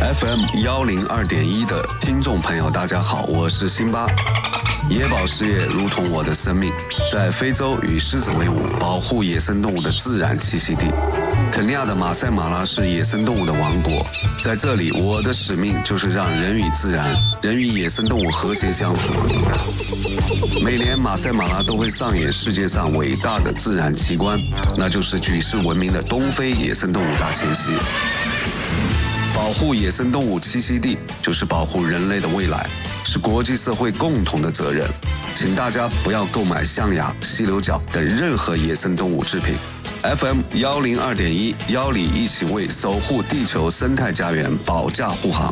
FM102.1的听众朋友，大家好，我是辛巴。野保事业如同我的生命，在非洲与狮子为伍，保护野生动物的自然栖息地。肯尼亚的马赛马拉是野生动物的王国，在这里，我的使命就是让人与自然、人与野生动物和谐相处。每年马赛马拉都会上演世界上伟大的自然奇观，那就是举世闻名的东非野生动物大迁徙。保护野生动物栖息地，就是保护人类的未来，是国际社会共同的责任。请大家不要购买象牙、犀牛角等任何野生动物制品。FM102.1，邀你一起为守护地球生态家园保驾护航。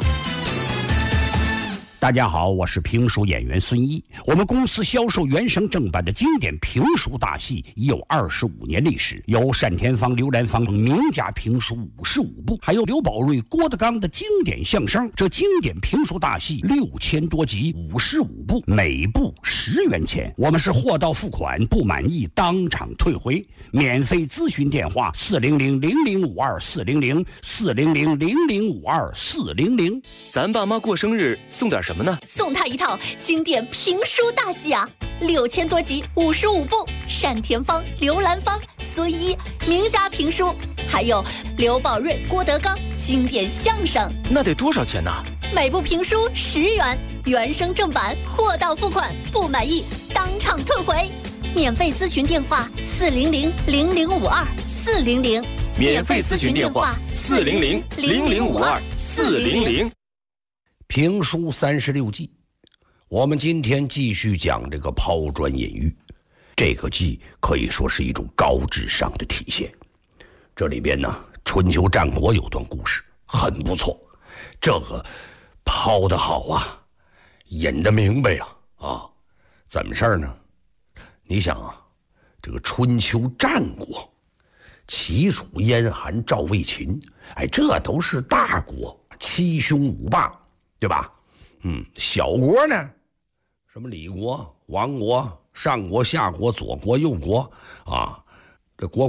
大家好，我是评书演员孙一。我们公司销售原声正版的经典评书大戏已有25年历史，有单田芳、刘兰芳名家评书55部，还有刘宝瑞、郭德纲的经典相声。这经典评书大戏6000多集，55部，每部10元钱。我们是货到付款，不满意当场退回。免费咨询电话400-0052-400，400-0052-400。 咱爸妈过生日送点什么呢？ 送他一套经典评书大戏啊，6000多集，55部，单田芳、刘兰芳、孙一名家评书，还有刘宝瑞、郭德纲经典相声。 那得多少钱呢？ 每部评书10元，原声正版，货到付款，不满意当场退回。免费咨询电话400-0052-400， 免费咨询电话400-0052-400。 评书36季，我们今天继续讲这个抛砖引玉。这个季可以说是一种高智商的体现。这里边呢，春秋战国有段故事很不错，这个抛得好啊，引得明白啊。怎么事儿呢？你想啊，这个春秋战国，齐楚燕韩赵魏秦，这都是大国，七雄五霸，对吧？小国呢，什么李国、王国、上国、下国、左国、右国啊，这国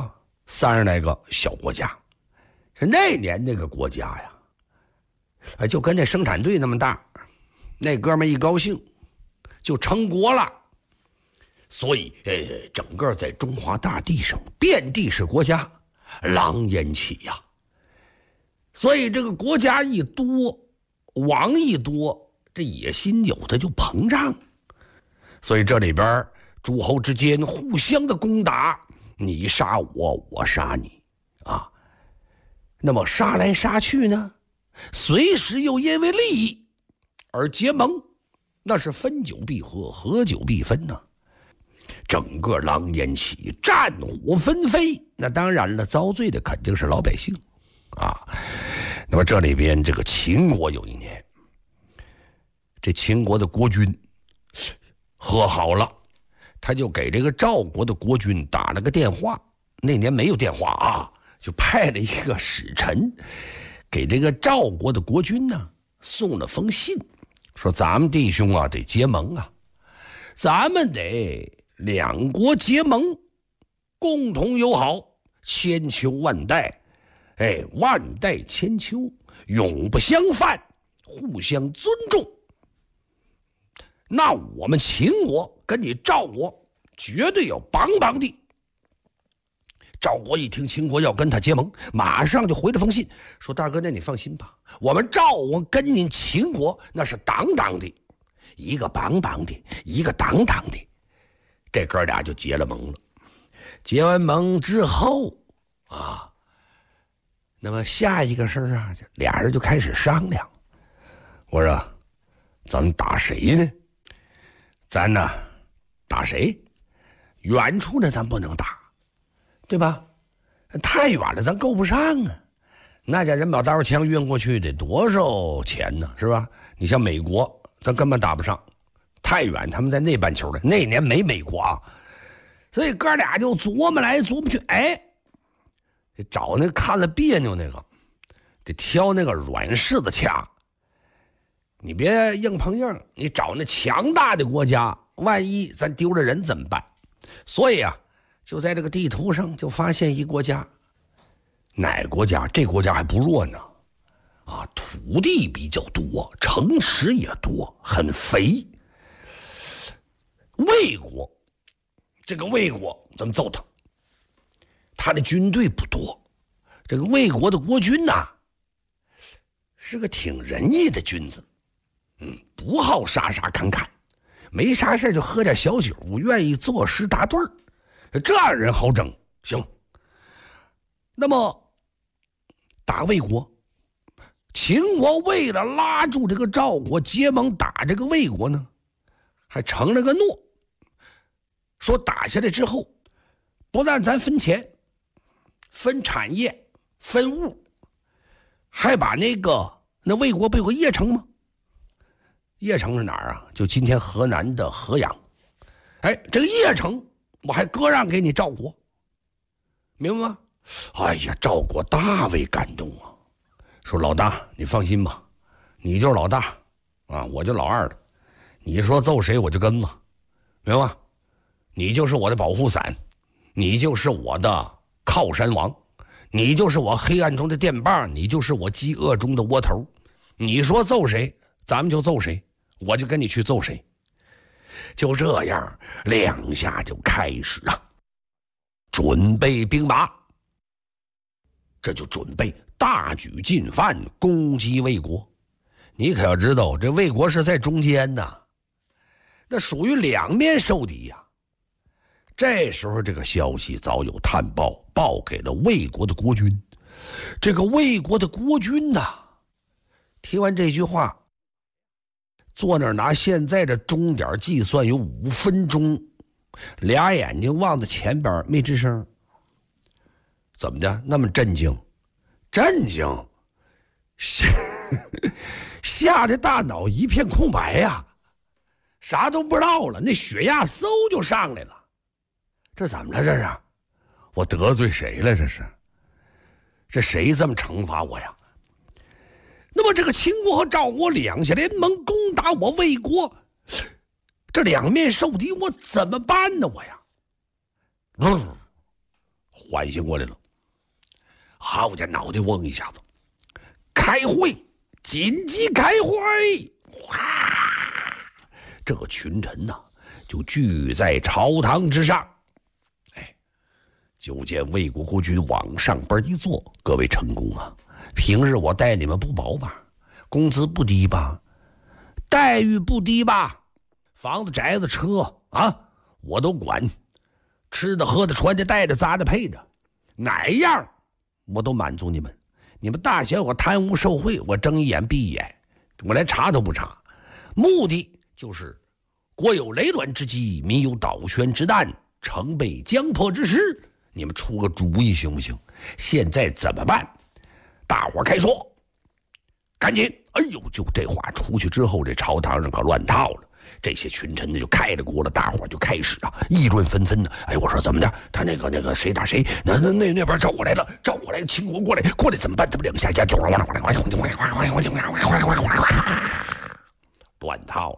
30来个小国家。那年那个国家呀，就跟这生产队那么大，那哥们一高兴就成国了。所以整个在中华大地上遍地是国家，狼烟起呀。所以这个国家一多，王一多，这野心有的就膨胀。所以这里边诸侯之间互相的攻打，你杀我，我杀你啊。那么杀来杀去呢，随时又因为利益而结盟，那是分久必合，合久必分呢。整个狼烟起，战火纷飞，那当然了，遭罪的肯定是老百姓啊。那么这里边这个秦国有一年，这秦国的国君和好了，他就给这个赵国的国君打了个电话。那年没有电话啊，就派了一个使臣给这个赵国的国君呢送了封信，说咱们弟兄啊得结盟啊，咱们得两国结盟，共同友好，千秋万代，万代千秋，永不相犯，互相尊重。那我们秦国跟你赵国绝对要绑绑的。赵国一听秦国要跟他结盟，马上就回了封信，说大哥，那你放心吧，我们赵国跟您秦国那是党党的，一个绑绑的，一个党党的。这哥俩就结了盟了。结完盟之后啊，那么下一个事儿啊，俩人就开始商量。我说咱们打谁呢？咱呢打谁？远处的咱不能打，对吧？太远了咱够不上啊。那家人把刀枪运过去得多少钱呢，是吧？你像美国咱根本打不上，太远，他们在那半球的，那年没美国啊。所以哥俩就琢磨来琢磨去，得找那看了别扭那个，得挑那个软柿子掐。你别硬碰硬，你找那强大的国家，万一咱丢了人怎么办？所以啊，就在这个地图上就发现一国家，哪国家？这国家还不弱呢， 啊，土地比较多，城池也多，很肥。魏国，这个魏国怎么揍他？他的军队不多，这个魏国的国君呐，是个挺仁义的君子，不好杀杀砍砍，没啥事就喝点小酒，愿意作诗答对儿，这样人好整。行，那么打魏国，秦国为了拉住这个赵国，结盟打这个魏国呢，还承了个诺，说打下来之后，不但咱分钱、分产业、分物，还把那魏国不有个邺城吗？邺城是哪儿啊？就今天河南的河阳。哎，这个邺城我还割让给你赵国，明白吗？哎呀，赵国大为感动啊，说老大你放心吧，你就是老大啊，我就老二了，你说揍谁我就跟了，明白吗？你就是我的保护伞，你就是我的靠山王，你就是我黑暗中的电棒，你就是我饥饿中的窝头，你说揍谁咱们就揍谁，我就跟你去揍谁。就这样2下就开始啊，准备兵马，这就准备大举进犯，攻击魏国。你可要知道，这魏国是在中间呐，那属于两面受敌呀。这时候这个消息早有探报，报给了魏国的国君。这个魏国的国君呐，听完这句话，坐那儿拿现在的钟点计算，有5分钟，俩眼睛望在前边没吱声。怎么的？那么震惊？震惊！吓得大脑一片空白呀，啥都不知道了，那血压嗖就上来了。这怎么了？这是我得罪谁了？这谁这么惩罚我呀？那么这个秦国和赵国2下联盟攻打我魏国，这两面受敌，我怎么办呢？我呀，缓醒过来了，好家伙，脑袋嗡一下子，开会，紧急开会！哇，这个群臣呐，就聚在朝堂之上。就见魏国国君往上边一坐，各位臣工啊，平日我待你们不薄吧，工资不低吧，待遇不低吧，房子宅子车啊我都管，吃的喝的穿的戴的砸的配的，哪样我都满足你们。你们大小我贪污受贿，我睁一眼闭一眼，我连查都不查，目的就是国有雷卵之机，民有倒悬之难，城被将破之时，你们出个主意行不行？现在怎么办？大伙开说，赶紧！哎呦，就这话出去之后，这朝堂上可乱套了。这些群臣呢就开了锅了，大伙就开始议论纷纷的。哎，我说怎么的？他那个谁打谁？那边赵国来了，赵国来，秦国过来怎么办？怎么2下就乱套了。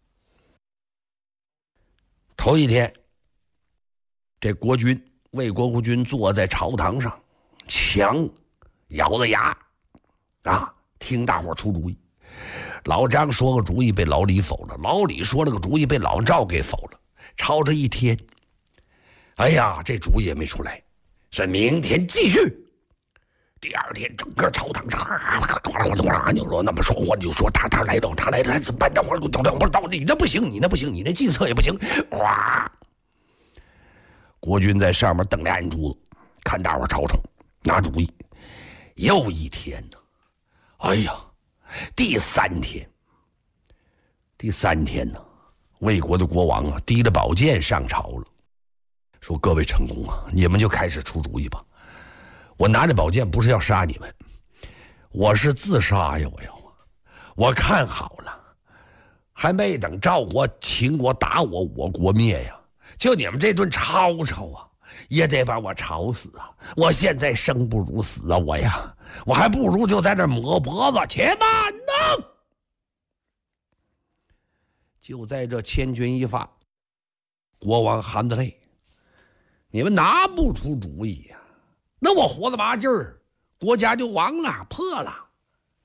头一天，这国君魏国国君坐在朝堂上，强咬着牙听大伙出主意。老张说个主意被老李否了，老李说了个主意被老赵给否了。吵着一天，哎呀，这主意也没出来，所以明天继续。第2天，整个朝堂上你说那么说，我就说他来了怎么办？我不知道，你那不行，你那计策也不行。哇！国君在上面瞪俩眼珠子，看大伙吵吵，拿主意。又一天呢，哎呀，第三天呢，魏国的国王提着宝剑上朝了，说各位臣工你们就开始出主意吧。我拿着宝剑不是要杀你们，我是自杀呀！我看好了，还没等赵国、秦国打我，我国灭呀！就你们这顿吵也得把我吵死啊！我现在生不如死啊！我还不如就在这磨脖子。且慢呢！就在这千钧一发，国王含着泪，你们拿不出主意呀，那我活了8劲儿，国家就亡了，破了。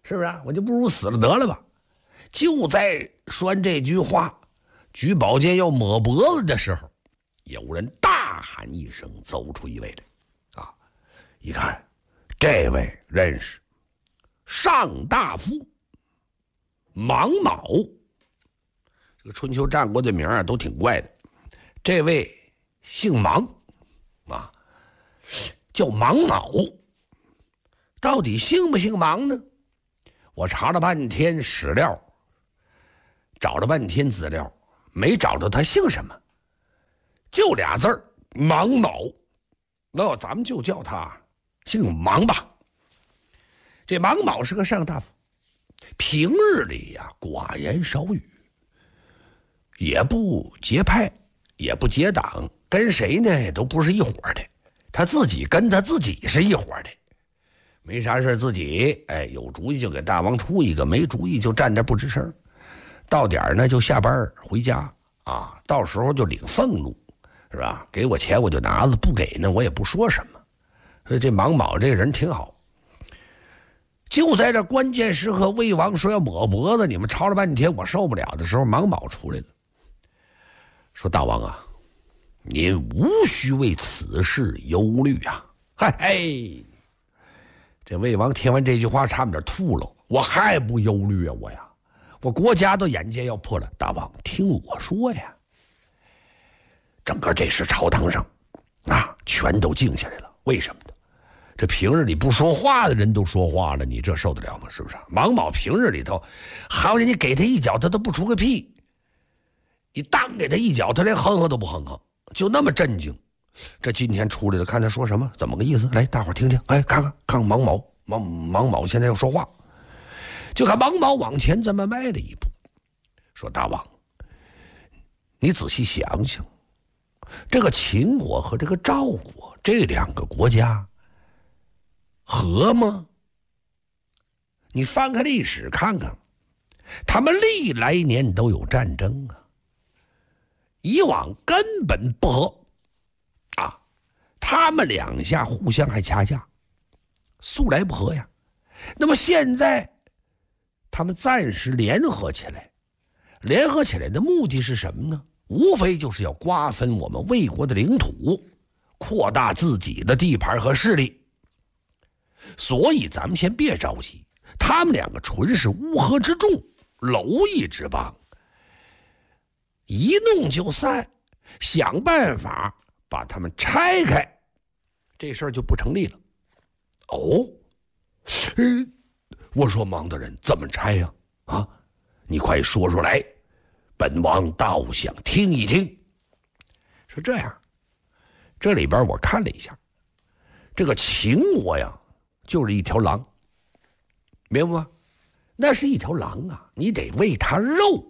是不是啊？我就不如死了得了吧。就在说完这句话，举宝剑要抹脖子的时候，有人大喊一声，走出一位来啊！一看，这位认识，上大夫芒卯。这个春秋战国的名啊都挺怪的，这位姓芒啊，叫芒卯。到底姓不姓芒呢？我查了半天史料，找了半天资料，没找到他姓什么，就俩字儿芒卯。那咱们就叫他姓芒吧。这芒卯是个上大夫，平日里呀寡言少语，也不结派，也不结党，跟谁呢都不是一伙的。他自己跟他自己是一伙的，没啥事自己有主意就给大王出一个，没主意就站那不吱声。到点呢就下班回家啊，到时候就领俸禄，是吧？给我钱我就拿了，不给呢我也不说什么。所以这芒卯这个人挺好。就在这关键时刻，魏王说要抹脖子，你们吵了半天我受不了的时候，芒卯出来了，说大王啊，您无需为此事忧虑啊。嘿嘿，这魏王听完这句话差点吐了，我还不忧虑啊我呀，我国家都眼见要破了。大王听我说呀，整个这时朝堂上啊全都静下来了。为什么呢？这平日里不说话的人都说话了，你这受得了吗？是不是？芒卯平日里头好像你给他一脚他都不出个屁，你当给他一脚他连哼哼都不哼哼，就那么震惊。这今天出来了，看他说什么，怎么个意思？来，大伙听听。看看芒卯现在要说话。就看芒卯往前这么迈了一步，说大王，你仔细想想，这个秦国和这个赵国这两个国家和吗？你翻开历史看看，他们历来年都有战争啊，以往根本不和啊，他们两下互相还掐架，素来不和呀。那么现在他们暂时联合起来，联合起来的目的是什么呢？无非就是要瓜分我们魏国的领土，扩大自己的地盘和势力。所以咱们先别着急，他们两个纯是乌合之众，蝼蚁之邦，一弄就散，想办法把他们拆开，这事儿就不成立了。哦，我说芒大人怎么拆呀？啊，你快说出来，本王倒想听一听。是这样，这里边我看了一下，这个秦国呀就是一条狼，明白吗？那是一条狼啊，你得喂它肉。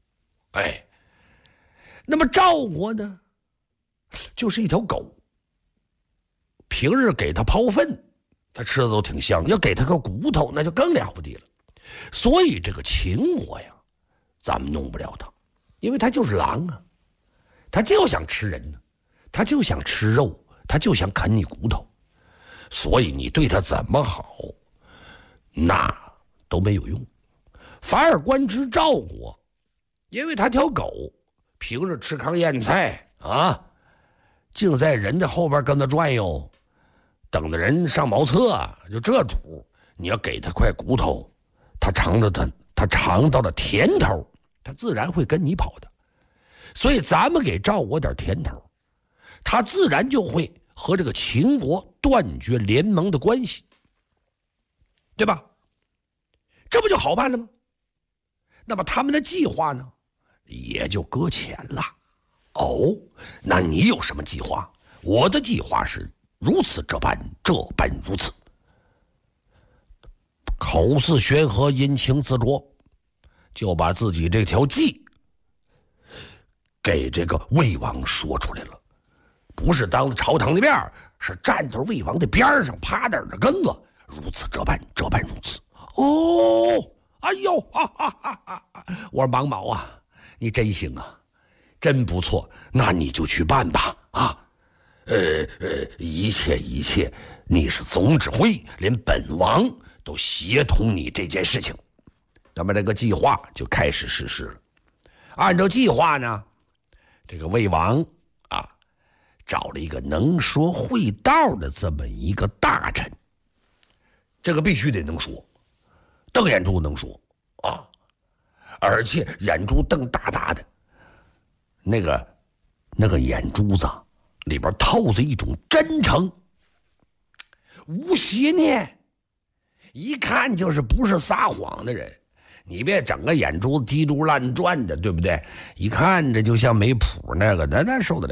那么赵国呢就是一条狗，平日给它刨粪它吃的都挺香，要给它个骨头那就更了不得了。所以这个秦国呀咱们弄不了它，因为它就是狼啊，它就想吃人呢，它就想吃肉，它就想啃你骨头。所以你对它怎么好那都没有用。反而观之赵国，因为它条狗平日吃糠咽菜啊，净在人的后边跟着转悠，等着人上茅厕，就这主。你要给他块骨头，他尝到了甜头，他自然会跟你跑的。所以咱们给赵国点甜头，他自然就会和这个秦国断绝联盟的关系，对吧？这不就好办了吗？那么他们的计划呢也就搁浅了。哦，那你有什么计划？我的计划是如此这般如此。口似悬河，阴晴自着，就把自己这条计给这个魏王说出来了。不是当着朝堂的面，是站到魏王的边上，趴那儿的跟子，如此这般如此。哦，哎呦，我说芒卯啊，你真行啊，真不错，那你就去办吧啊。一切，你是总指挥，连本王都协同你这件事情。那么这个计划就开始实施了。按照计划呢，这个魏王啊，找了一个能说会道的这么一个大臣，这个必须得能说，瞪眼珠能说啊，而且眼珠瞪大大的，那个眼珠子里边透着一种真诚，无邪念，一看就是不是撒谎的人。你别整个眼珠滴嘟乱转的，对不对？一看着就像没谱那个，那受得了。